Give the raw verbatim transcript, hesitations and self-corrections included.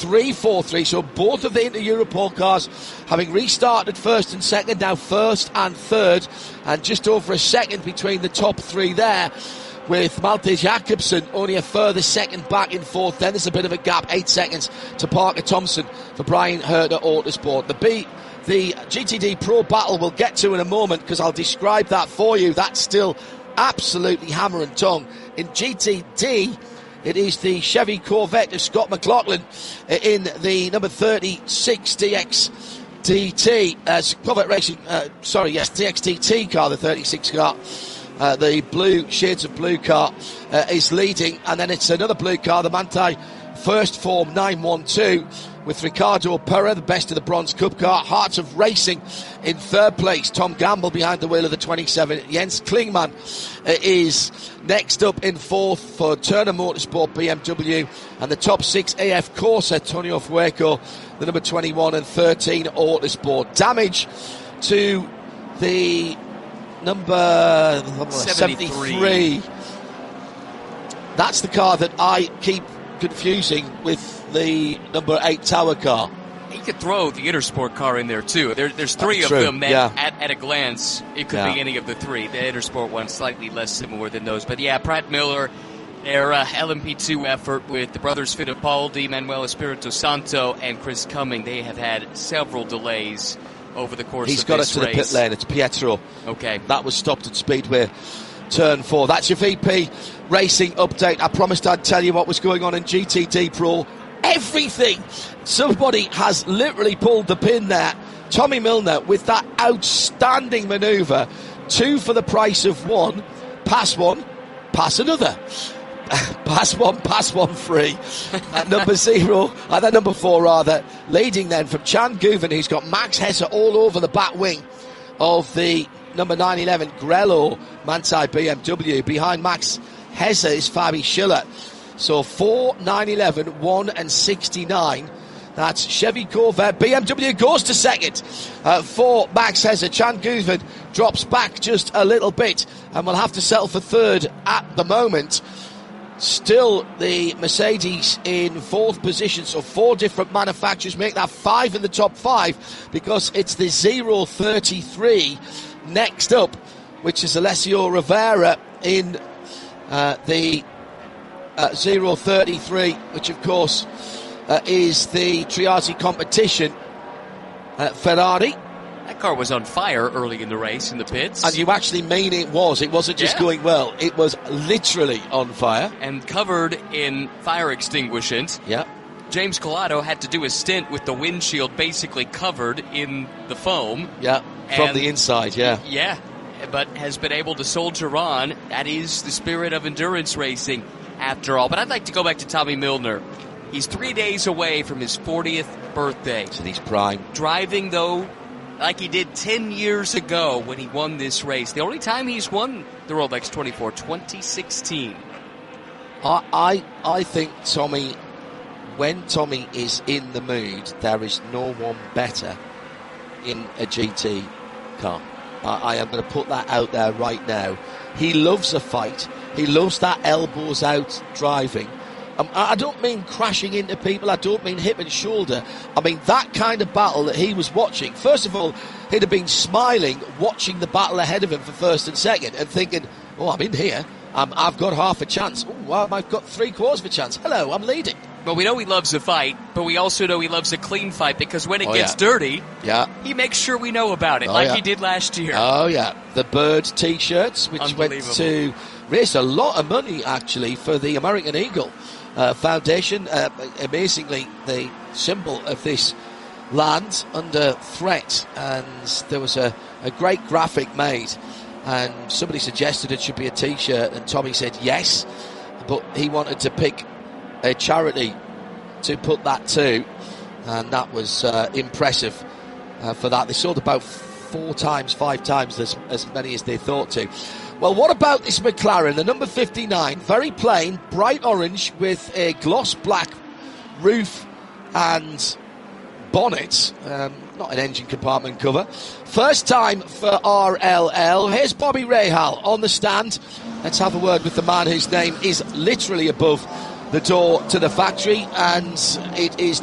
three four three. So both of the Inter-Europol cars having restarted first and second, now first and third, and just over a second between the top three there, with Malte Jacobsen only a further second back in fourth. Then there's a bit of a gap, eight seconds to Parker Thompson for Brian Herter Autosport. The B, the G T D Pro battle we'll get to in a moment, because I'll describe that for you. That's still absolutely hammer and tongue. In G T D, it is the Chevy Corvette of Scott McLaughlin in the number thirty-six D X D T, uh, Corvette Racing, uh, sorry, yes, D X D T car, the thirty-six car. Uh, the blue, shades of blue car uh, is leading, and then it's another blue car, the Manthey First Form nine one two, with Ricardo Perra, the best of the Bronze Cup car. Hearts of Racing in third place. Tom Gamble behind the wheel of the twenty-seven. Jens Klingmann uh, is next up in fourth for Turner Motorsport B M W. And the top six, A F Corsa, Tonio Fueco, the number twenty-one and thirteen Autosport. Damage to the number seventy-three. seventy-three. That's the car that I keep confusing with the number eight Tower car. You could throw the Intersport car in there too. There, there's three That's of true. them that Yeah. at, at a glance, it could Yeah. be any of the three. The Intersport one's slightly less similar than those. But yeah, Pratt Miller, their uh, L M P two effort with the brothers Fittipaldi, Manuel Espirito Santo, and Chris Cumming, they have had several delays over the course He's of got this it to race. the pit lane. It's Pietro. Okay. That was stopped at Speedway turn four. That's your V P Racing update. I promised I'd tell you what was going on in G T D Pro. Everything. Somebody has literally pulled the pin there. Tommy Milner with that outstanding manoeuvre. Two for the price of one. Pass one, pass another. Pass one, pass one free. At number zero, at that number four rather, leading then from Chan Guven, who's got Max Hesse all over the back wing of the number nine eleven Grello Manthey B M W. Behind Max Hesse is Fabi Schiller. So four, nine eleven, one and sixty-nine. That's Chevy Corvette. B M W goes to second uh, for Max Hesse. Chan Guven drops back just a little bit and will have to settle for third at the moment. Still the Mercedes in fourth position, so four different manufacturers make that five in the top five, because it's the zero thirty-three next up, which is Alessio Rivera in uh, the uh, zero thirty-three, which of course uh, is the Triati competition uh, Ferrari. That car was on fire early in the race in the pits. And you actually mean it was. It wasn't just Yeah. going well. It was literally on fire. And covered in fire extinguishant. Yeah. James Collado had to do a stint with the windshield basically covered in the foam. Yeah, from And- the inside, yeah. Yeah, but has been able to soldier on. That is the spirit of endurance racing, after all. But I'd like to go back to Tommy Milner. He's three days away from his fortieth birthday. To his prime. Driving, though, like he did ten years ago when he won this race. The only time he's won the Rolex twenty-four, twenty sixteen. I, I, I think Tommy, when Tommy is in the mood, there is no one better in a G T car. I, I am going to put that out there right now. He loves a fight. He loves that elbows out driving. Um, I don't mean crashing into people. I don't mean hip and shoulder. I mean that kind of battle that he was watching. First of all, he'd have been smiling, watching the battle ahead of him for first and second, and thinking, oh, I'm in here. Um, I've got half a chance. Oh, well, I've got three quarters of a chance. Hello, I'm leading. Well, we know he loves a fight, but we also know he loves a clean fight, because when it Oh, gets yeah. dirty, Yeah. he makes sure we know about it, Oh, like yeah. he did last year. Oh, yeah. The Bird T-shirts, which went Unbelievable. to raise a lot of money, actually, for the American Eagle uh, Foundation. Uh, amazingly, the symbol of this land under threat. And there was a, a great graphic made. And somebody suggested it should be a T-shirt. And Tommy said yes. But he wanted to pick a charity to put that to. And that was uh, impressive uh, for that. They sold about four times, five times as, as many as they thought to. Well, what about this McLaren, the number fifty-nine? Very plain, bright orange with a gloss black roof and bonnet. Um, not an engine compartment cover. First time for R L L. Here's Bobby Rahal on the stand. Let's have a word with the man whose name is literally above the door to the factory, and it is